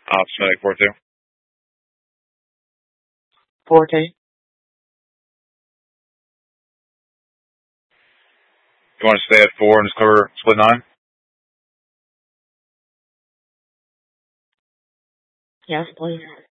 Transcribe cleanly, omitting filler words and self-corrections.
Ops Medic 4-2. 4-2. You want to stay at 4 and just cover split 9? Yes, please.